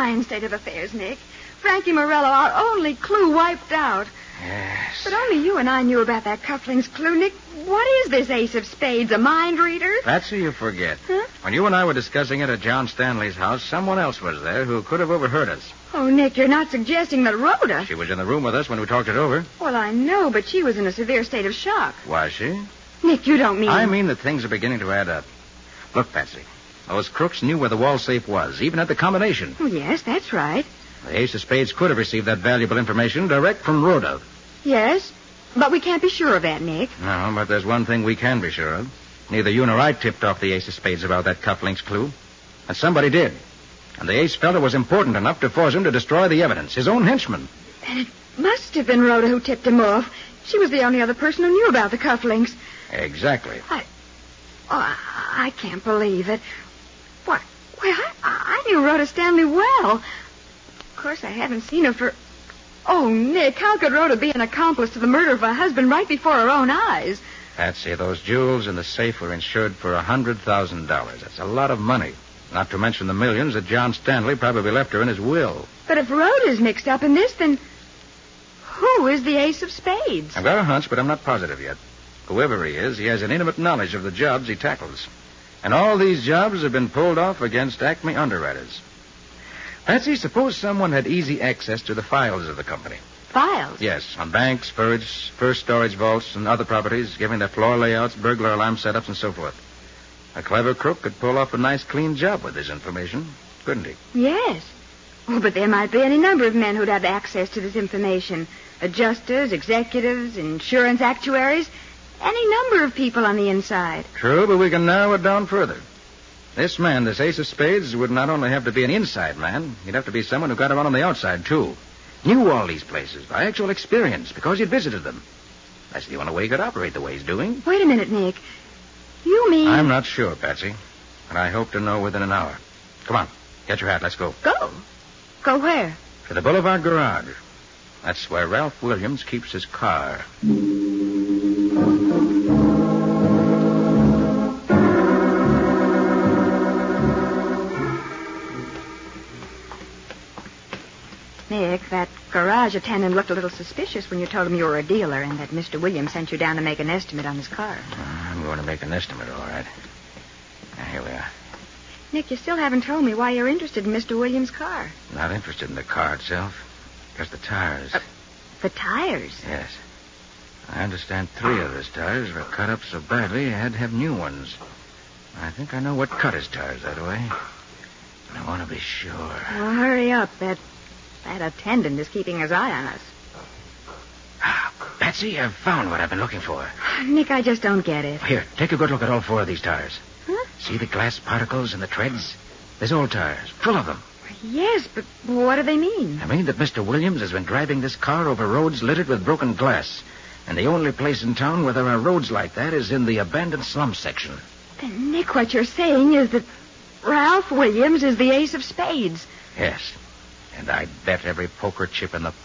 fine state of affairs, Nick. Frankie Morello, our only clue, wiped out. Yes. But only you and I knew about that cufflinks clue, Nick. What is this ace of spades, a mind reader? Patsy, you forget. Huh? When you and I were discussing it at John Stanley's house, someone else was there who could have overheard us. Oh, Nick, you're not suggesting that Rhoda... She was in the room with us when we talked it over. Well, I know, but she was in a severe state of shock. Was she? Nick, you don't mean... I mean that things are beginning to add up. Look, Patsy, those crooks knew where the wall safe was, even at the combination. Oh, yes, that's right. The ace of spades could have received that valuable information direct from Rhoda. Yes, but we can't be sure of that, Nick. No, but there's one thing we can be sure of. Neither you nor I tipped off the ace of spades about that cufflinks clue. And somebody did. And the ace fella was important enough to force him to destroy the evidence, his own henchman. Then it must have been Rhoda who tipped him off. She was the only other person who knew about the cufflinks. Exactly. I can't believe it. What? Why, I knew Rhoda Stanley well. Of course, I haven't seen her for... Oh, Nick, how could Rhoda be an accomplice to the murder of her husband right before her own eyes? Patsy, those jewels in the safe were insured for $100,000. That's a lot of money. Not to mention the millions that John Stanley probably left her in his will. But if Rhoda's mixed up in this, then who is the ace of spades? I've got a hunch, but I'm not positive yet. Whoever he is, he has an intimate knowledge of the jobs he tackles. And all these jobs have been pulled off against Acme underwriters. Patsy, suppose someone had easy access to the files of the company. Files? Yes, on banks, first storage vaults, and other properties, giving their floor layouts, burglar alarm setups, and so forth. A clever crook could pull off a nice, clean job with this information, couldn't he? Yes. Oh, but there might be any number of men who'd have access to this information. Adjusters, executives, insurance actuaries, any number of people on the inside. True, but we can narrow it down further. This man, this ace of spades, would not only have to be an inside man, he'd have to be someone who got around on the outside, too. Knew all these places by actual experience because he'd visited them. That's the only way he could operate the way he's doing. Wait a minute, Nick. You mean... I'm not sure, Patsy, but I hope to know within an hour. Come on, get your hat, let's go. Go? Go where? To the Boulevard Garage. That's where Ralph Williams keeps his car. Nick, that garage attendant looked a little suspicious when you told him you were a dealer and that Mr. Williams sent you down to make an estimate on his car. I'm going to make an estimate, all right. Now, here we are. Nick, you still haven't told me why you're interested in Mr. Williams' car. Not interested in the car itself. Just the tires. The tires? Yes. I understand 3 of his tires were cut up so badly he had to have new ones. I think I know what cut his tires that way. But I want to be sure. Well, hurry up. That attendant is keeping his eye on us. Patsy, I've found what I've been looking for. Nick, I just don't get it. Here, take a good look at all 4 of these tires. Huh? See the glass particles and the treads? There's old tires, full of them. Yes, but what do they mean? I mean that Mr. Williams has been driving this car over roads littered with broken glass. And the only place in town where there are roads like that is in the abandoned slum section. Then, Nick, what you're saying is that Ralph Williams is the ace of spades. Yes. And I bet every poker chip in the